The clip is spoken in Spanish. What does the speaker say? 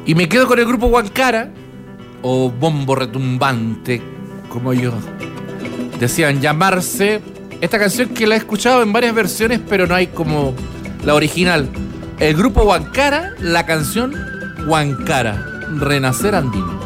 Y me quedo con el grupo Huancara, o Bombo Retumbante, como ellos decían llamarse. Esta canción que la he escuchado en varias versiones, pero no hay como la original. El grupo Huancara, la canción Huancara, Renacer Andino.